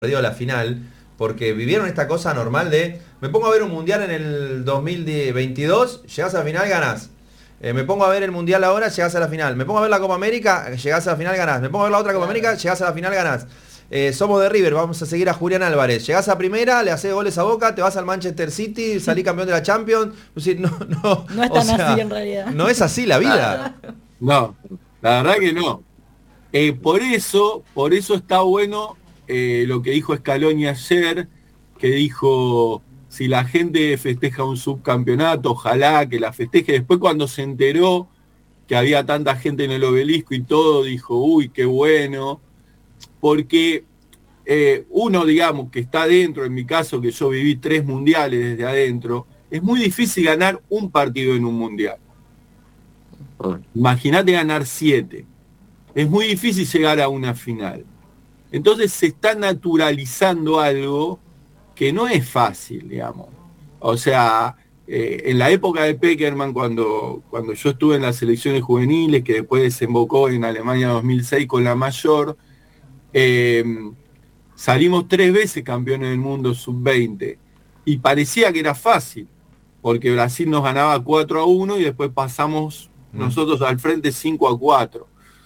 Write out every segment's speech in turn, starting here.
perdido la final, porque vivieron esta cosa normal de, me pongo a ver un mundial en el 2022, llegás a la final, ganás. Me pongo a ver el mundial ahora, llegás a la final. Me pongo a ver la Copa América, llegás a la final, ganás. Me pongo a ver la otra Copa América, llegás a la final, ganás. Somos de River, vamos a seguir a Julián Álvarez. Llegás a primera, le haces goles a Boca, te vas al Manchester City, salí campeón de la Champions. Es decir, No es tan así en realidad. no es así la vida. No, la verdad que no. Por eso está bueno lo que dijo Scaloni ayer, que dijo, si la gente festeja un subcampeonato, ojalá que la festeje. Después cuando se enteró que había tanta gente en el obelisco y todo, dijo, uy, qué bueno, porque uno, digamos, que está adentro, en mi caso, que yo viví 3 mundiales desde adentro, es muy difícil ganar un partido en un mundial. Imagínate ganar 7. Es muy difícil llegar a una final. Entonces se está naturalizando algo que no es fácil, digamos. O sea, en la época de Peckerman, cuando yo estuve en las selecciones juveniles, que después desembocó en Alemania 2006 con la mayor, salimos 3 veces campeones del mundo sub-20 y parecía que era fácil, porque Brasil nos ganaba 4-1 y después pasamos nosotros al frente 5-4.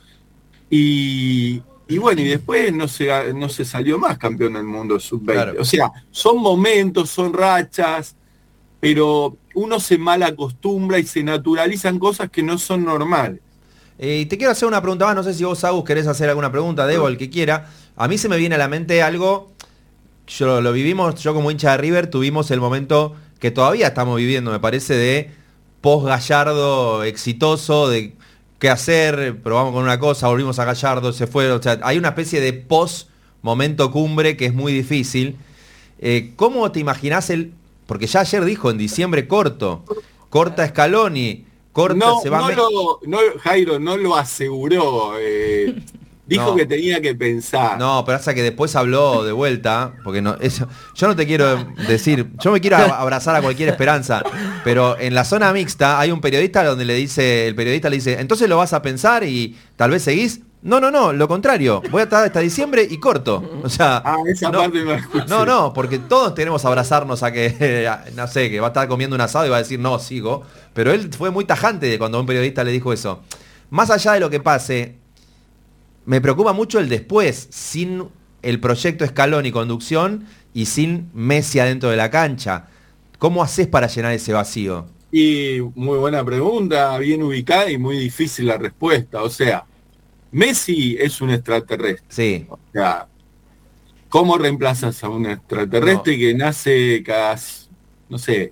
Y bueno, y después no se salió más campeón del mundo sub-20. Claro. O sea, son momentos, son rachas, pero uno se mal acostumbra y se naturalizan cosas que no son normales. Y te quiero hacer una pregunta más, no sé si vos, Agus, querés hacer alguna pregunta, Debo, el que quiera. A mí se me viene a la mente algo, yo lo vivimos, yo como hincha de River, tuvimos el momento que todavía estamos viviendo, me parece, de post-Gallardo exitoso, de qué hacer, probamos con una cosa, volvimos a Gallardo, se fue, o sea, hay una especie de post-momento cumbre que es muy difícil. ¿Cómo te imaginás porque ya ayer dijo, en diciembre corta Scaloni, se va Jairo no lo aseguró, dijo que tenía que pensar. No, pero hasta que después habló de vuelta, porque yo no te quiero decir, yo me quiero abrazar a cualquier esperanza, pero en la zona mixta hay un periodista donde el periodista le dice, entonces lo vas a pensar y tal vez seguís. No, lo contrario, voy a estar hasta diciembre y corto. O sea, esa parte no la escuché. No, porque todos tenemos que abrazarnos a que, no sé, que va a estar comiendo un asado y va a decir, no, sigo. Pero él fue muy tajante cuando un periodista le dijo eso. Más allá de lo que pase, me preocupa mucho el después, sin el proyecto Scaloni conducción y sin Messi adentro de la cancha. ¿Cómo haces para llenar ese vacío? Y muy buena pregunta, bien ubicada y muy difícil la respuesta. O sea, Messi es un extraterrestre. Sí. O sea, ¿cómo reemplazas a un extraterrestre que nace cada, no sé,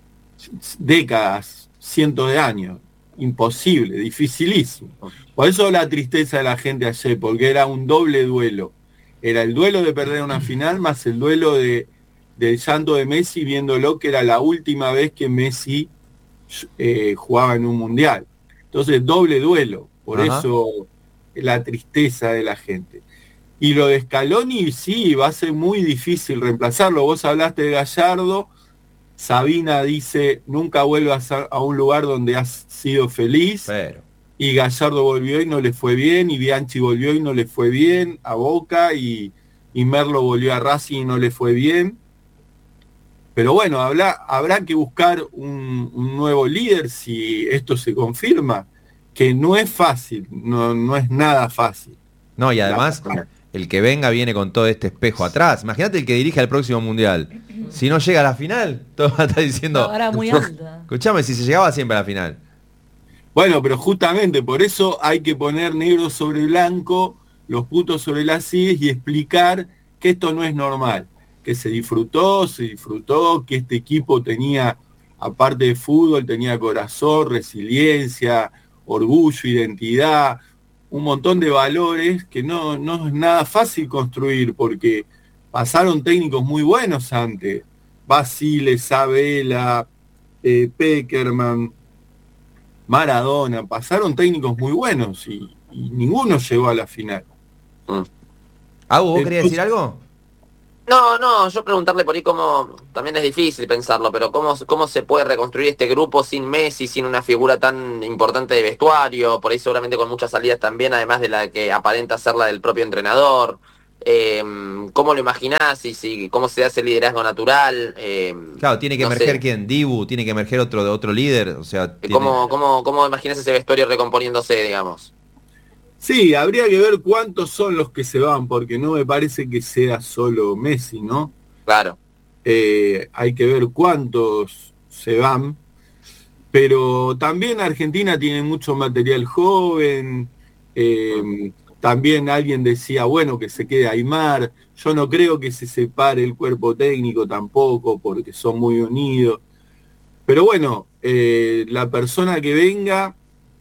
décadas, cientos de años? Imposible, dificilísimo. Por eso la tristeza de la gente ayer, porque era un doble duelo. Era el duelo de perder una final más el duelo del llanto de Messi viéndolo que era la última vez que Messi jugaba en un mundial. Entonces, doble duelo. Por eso la tristeza de la gente. Y lo de Scaloni, sí, va a ser muy difícil reemplazarlo. Vos hablaste de Gallardo. Sabina dice, nunca vuelvas a un lugar donde has sido feliz. Pero. Y Gallardo volvió y no le fue bien, y Bianchi volvió y no le fue bien a Boca, y Merlo volvió a Racing y no le fue bien. Pero bueno, habrá que buscar un nuevo líder si esto se confirma, que no es fácil, no es nada fácil. No, y además, el que venga viene con todo este espejo atrás. Imagínate el que dirige al próximo mundial. Si no llega a la final, todo va a estar diciendo... Ahora muy alta. Escuchame, si se llegaba siempre a la final. Bueno, pero justamente por eso hay que poner negro sobre blanco, los puntos sobre las IES y explicar que esto no es normal, que se disfrutó, que este equipo tenía, aparte de fútbol, tenía corazón, resiliencia, orgullo, identidad, un montón de valores que no es nada fácil construir, porque pasaron técnicos muy buenos antes, Basile, Sabela, Peckerman, Maradona, pasaron técnicos muy buenos y ninguno llegó a la final. ¿Vos querías decir algo? No, yo preguntarle por ahí cómo, también es difícil pensarlo, pero cómo se puede reconstruir este grupo sin Messi, sin una figura tan importante de vestuario, por ahí seguramente con muchas salidas también, además de la que aparenta ser la del propio entrenador. ¿Cómo lo imaginás? ¿Cómo se hace el liderazgo natural? Claro, tiene que no emerger sé. quién, Dibu, tiene que emerger otro líder, o sea, ¿Cómo imaginás ese vestuario recomponiéndose, digamos? Sí, habría que ver cuántos son los que se van, porque no me parece que sea solo Messi, ¿no? Claro. Hay que ver cuántos se van, pero también Argentina tiene mucho material joven, también alguien decía, bueno, que se quede Aimar, yo no creo que se separe el cuerpo técnico tampoco, porque son muy unidos, pero bueno, la persona que venga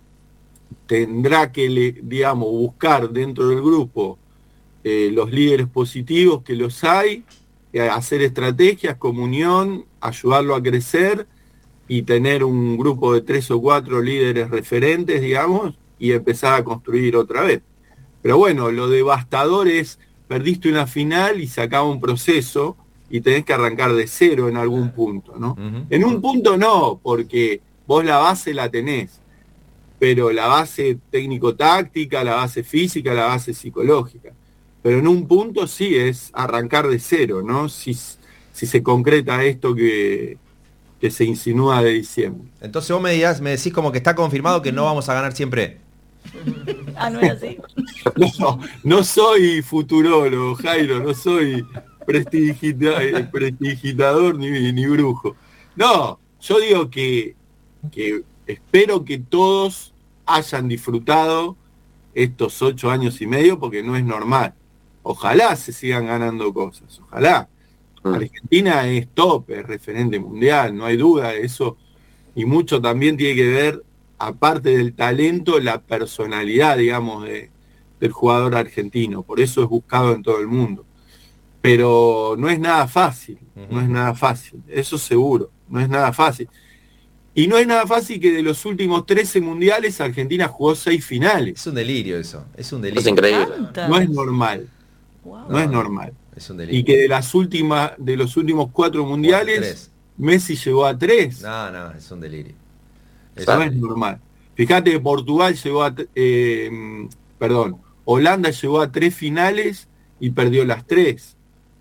tendrá que, digamos, buscar dentro del grupo los líderes positivos que los hay, hacer estrategias, comunión, ayudarlo a crecer y tener un grupo de 3 o 4 líderes referentes, digamos, y empezar a construir otra vez. Pero bueno, lo devastador es, perdiste una final y se acaba un proceso y tenés que arrancar de cero en algún punto, ¿no? Uh-huh. En un punto no, porque vos la base la tenés, pero la base técnico-táctica, la base física, la base psicológica. Pero en un punto sí es arrancar de cero, ¿no? Si se concreta esto que se insinúa de diciembre. Entonces vos me decís como que está confirmado que no vamos a ganar siempre. Ah, no es así. No soy futurólogo, Jairo, no soy prestidigitador ni brujo. No, yo digo que espero que todos hayan disfrutado estos 8 años y medio, porque no es normal. Ojalá se sigan ganando cosas, ojalá. Argentina es top, es referente mundial, no hay duda de eso, y mucho también tiene que ver, aparte del talento, la personalidad, digamos, del jugador argentino, por eso es buscado en todo el mundo. Pero no es nada fácil, no es nada fácil, eso seguro, no es nada fácil. Y no es nada fácil que de los últimos 13 mundiales Argentina jugó 6 finales. Es un delirio eso, es un delirio. Es increíble. No es normal, Wow. no es normal. Es un delirio. Y que de los últimos 4 mundiales, Messi llegó a 3. No, es un delirio. Eso no es normal. Fíjate que Portugal llegó Holanda llegó a 3 finales y perdió las 3.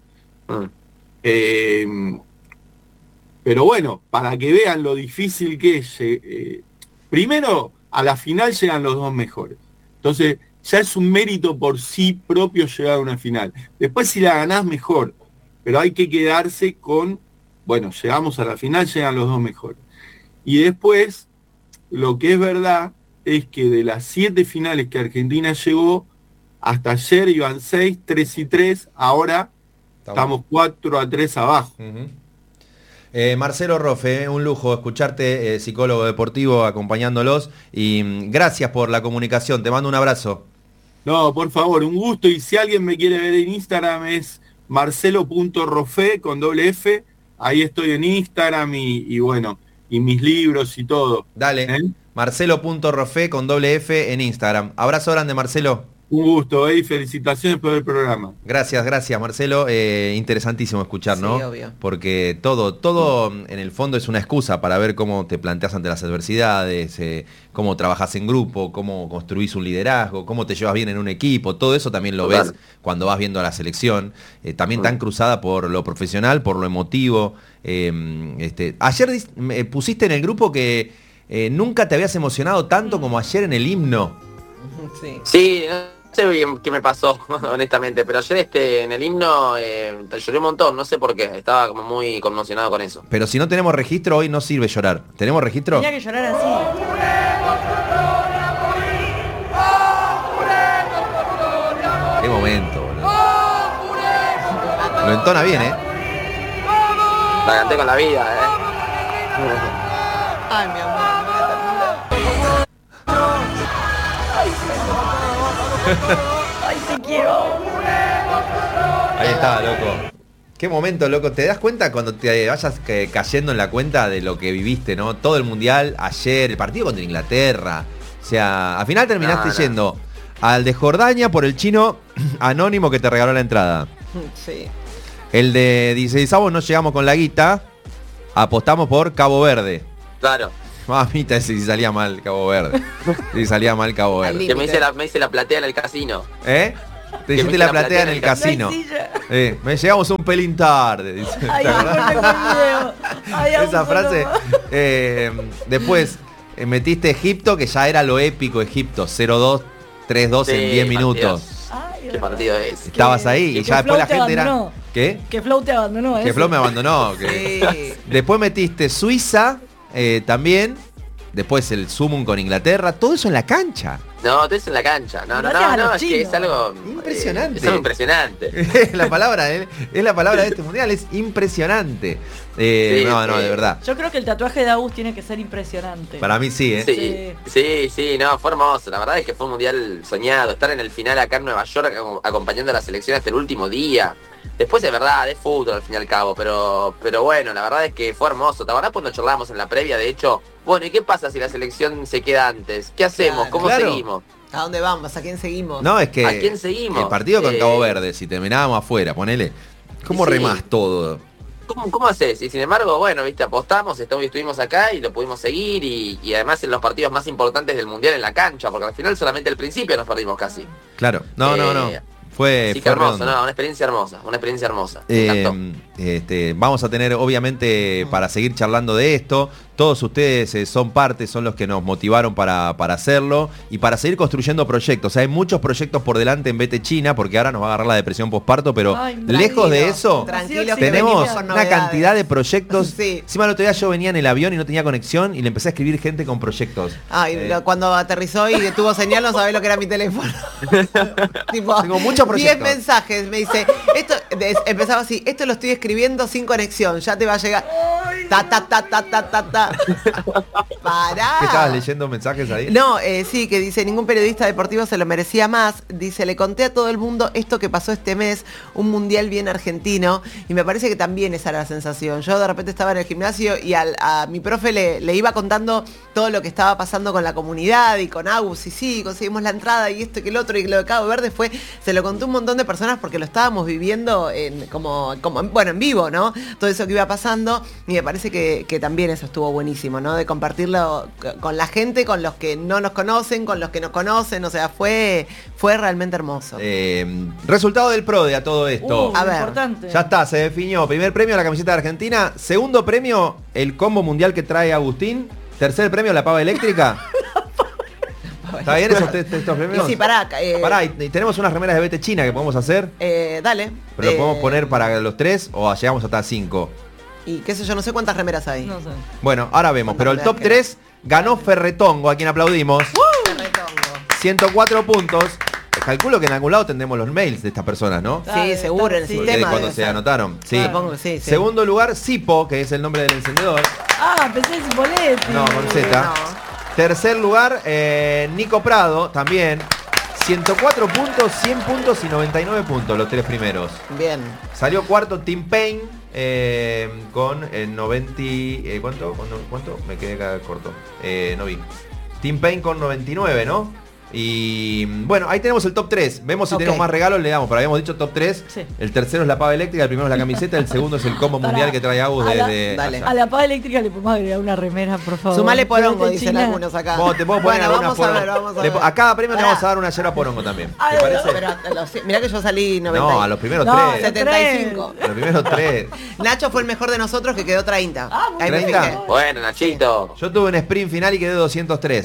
Pero bueno, para que vean lo difícil que es, primero a la final llegan los 2 mejores. Entonces ya es un mérito por sí propio llegar a una final. Después si la ganás mejor, pero hay que quedarse con, bueno, llegamos a la final, llegan los 2 mejores. Y después, lo que es verdad es que de las 7 finales que Argentina llegó, hasta ayer iban 6, 3 y 3, ahora estamos 4-3 abajo. Uh-huh. Marcelo Rofe, un lujo escucharte, psicólogo deportivo, acompañándolos, y gracias por la comunicación, te mando un abrazo. No, por favor, un gusto, y si alguien me quiere ver en Instagram es marcelo.rofe con doble F, ahí estoy en Instagram y bueno, y mis libros y todo. Dale, Marcelo.rofe con doble F en Instagram. Abrazo grande, Marcelo. Un gusto, y felicitaciones por el programa. Gracias, Marcelo. Interesantísimo escuchar, Sí, ¿no? obvio. Porque todo en el fondo es una excusa para ver cómo te planteas ante las adversidades, cómo trabajas en grupo, cómo construís un liderazgo, cómo te llevas bien en un equipo. Todo eso también lo ves cuando vas viendo a la selección. También tan cruzada por lo profesional, por lo emotivo. Ayer pusiste en el grupo que nunca te habías emocionado tanto como ayer en el himno. Sí, no sé bien qué me pasó, honestamente, pero ayer en el himno lloré un montón, no sé por qué, estaba como muy conmocionado con eso. Pero si no tenemos registro, hoy no sirve llorar. ¿Tenemos registro? Tenía que llorar así. Qué momento, boludo. Lo entona bien, ¿eh? La canté con la vida, Ay, mi amor. Ay, te quiero. Ahí está, loco. Qué momento, loco. ¿Te das cuenta cuando te vayas cayendo en la cuenta de lo que viviste, ¿no? Todo el mundial, ayer, el partido contra Inglaterra. O sea, al final terminaste yendo al de Jordania por el chino anónimo que te regaló la entrada. Sí. El de 16avos no llegamos con la guita. Apostamos por Cabo Verde. Claro. Mamita, ese si salía mal Cabo Verde. Si salía mal Cabo Verde. Que me hice la platea en el casino. ¿Eh? Te Que hiciste la platea en el casino. No hay silla. Me llegamos un pelín tarde, dice. Ay, ¿Te acordás? no tengo video. Ay, aún Esa solo frase. más. Después metiste Egipto, que ya era lo épico Egipto. 0-2, 3-2 Sí, en 10 minutos. Ay, ¿Qué partido es? Estabas ahí que y ya después la Flow te gente era... abandonó. ¿Qué? Que Flow te abandonó, Que ese. Flo me abandonó. Que... Después metiste Suiza también. Después el Sumum con Inglaterra. Todo eso en la cancha. No, tú es en la cancha. No, Gracias a los es que chinos. es algo Impresionante. Es algo impresionante. Es la palabra de este mundial. Es impresionante. Sí, no, de verdad. Yo creo que el tatuaje de Agus tiene que ser impresionante. Para mí sí, ¿eh? Sí, no, fue hermoso. La verdad es que fue un mundial soñado. Estar en el final acá en Nueva York acompañando a la selección hasta el último día. Después es verdad, es fútbol al fin y al cabo, pero bueno, la verdad es que fue hermoso. ¿Te acordás cuando charlábamos en la previa? De hecho, bueno, ¿y qué pasa si la selección se queda antes? ¿Qué hacemos? Claro. ¿Cómo Claro. seguimos? ¿A dónde vamos? ¿A quién seguimos? No, es que ¿A quién seguimos? el partido con Cabo Verde, si terminábamos afuera, ponele. ¿Cómo sí. remás todo? ¿Cómo haces? Y sin embargo, bueno, viste, apostamos, estuvimos acá y lo pudimos seguir y además en los partidos más importantes del mundial en la cancha, porque al final solamente al principio nos perdimos casi. Claro, no. Fue, Sí, que fue hermoso, redondo. una experiencia hermosa. Me encantó. Vamos a tener, obviamente, para seguir charlando de esto, todos ustedes son parte, son los que nos motivaron para hacerlo y para seguir construyendo proyectos. O sea, hay muchos proyectos por delante en Vete China, porque ahora nos va a agarrar la depresión posparto, pero Ay, lejos de tranquilo, eso, tranquilo que tenemos venimos con una novedades. cantidad de proyectos. Sí. Encima el otro día yo venía en el avión y no tenía conexión y le empecé a escribir gente con proyectos. Ay, cuando aterrizó y tuvo señal no sabés lo que era mi teléfono. Tipo, Tengo muchos 10 proyectos. mensajes, me dice, empezaba así, esto lo estoy escribiendo sin conexión, ya te va a llegar. Ta. Pará. ¿Qué estabas leyendo mensajes ahí? No, sí, que dice, ningún periodista deportivo se lo merecía más. Dice, le conté a todo el mundo esto que pasó este mes, un mundial bien argentino, y me parece que también esa era la sensación. Yo de repente estaba en el gimnasio y a mi profe le iba contando todo lo que estaba pasando con la comunidad y con Agus, y sí, conseguimos la entrada y esto y que el otro, y lo de Cabo Verde se lo contó un montón de personas porque lo estábamos viviendo en vivo, ¿no? Todo eso que iba pasando, y me parece que también eso estuvo buenísimo, ¿no? De compartirlo con la gente, con los que no nos conocen, con los que nos conocen, o sea, fue realmente hermoso. Resultado del PRODE a todo esto. A ver. Importante. Ya está, se definió. Primer premio, la camiseta de Argentina. Segundo premio, el combo mundial que trae Agustín. Tercer premio, la pava eléctrica. ¿Está bien estos premios? Y sí, pará. Pará, y tenemos unas remeras de Vete China que podemos hacer. Dale. Pero lo podemos poner para los tres o llegamos hasta 5. Y qué sé yo, no sé cuántas remeras hay. No sé. Bueno, ahora vemos. Pero el ¿Cuántas top remeras 3 ganó Ferretongo, a quien aplaudimos. Retongo. 104 puntos. Calculo que en algún lado tendremos los mails de estas personas, ¿no? Sí, seguro, en el Sí. sistema. Cuando debe se ser. anotaron. Sí. Supongo que sí. Segundo lugar, Sipo, que es el nombre del encendedor. Ah, pensé en Cipoletti. No, con Z. No. Tercer lugar, Nico Prado, también. 104 puntos, 100 puntos y 99 puntos, los tres primeros. Bien. Salió cuarto Tim Payne con 90... ¿Cuánto? ¿Cuánto? Me quedé acá corto. No vi. Tim Payne con 99, ¿no? Y bueno, ahí tenemos el top 3. Vemos si Ok. tenemos más regalos, le damos. Pero habíamos dicho top 3. Sí. El tercero es la pava eléctrica, el primero es la camiseta, el segundo es el combo Pará. mundial que trae Agus A la- desde... Dale. allá. A la pava eléctrica le podemos agregar una remera, por favor. Sumale porongo, Vete dicen China. algunos acá. Vos te puedo poner Bueno, alguna vamos a ver, vamos a ver. A cada premio le Pará. vamos a dar una yerba porongo también. Ay, ¿Te parece? Pero mirá que yo salí 90. No, a los primeros No, 3. 75. A los primeros 3. Nacho fue el mejor de nosotros que quedó 30. Ah, muy Ahí me 30. fijé. Bueno, Nachito. Yo tuve un sprint final y quedé 203.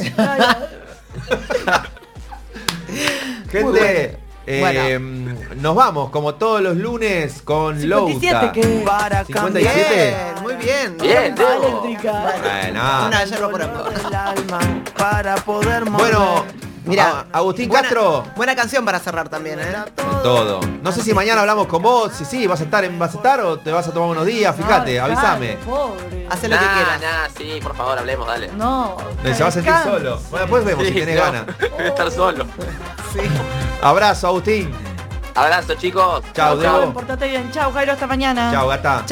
Muy Gente, bueno. nos vamos como todos los lunes con 57 Louta. que... 57. Bien, muy bien. Bien, Pava Debo. eléctrica. Bueno, Una yerba por acá. Para poder bueno, Mirá, Agustín buena- Castro. Buena canción para cerrar también, ¿eh? Todo. No sé si mañana hablamos con vos. Sí, vas a estar o te vas a tomar unos días. Fíjate, Ay, avísame. pobre. Haz lo que quieras. Sí, por favor, hablemos, dale. No. Se va a sentir descansa. solo. Bueno, después vemos si tenés no. ganas. Estar solo. Abrazo, Agustín. Abrazo, chicos. Chau, Chau, Debo. portate bien. Chau, Jairo, hasta mañana. Chau, gata.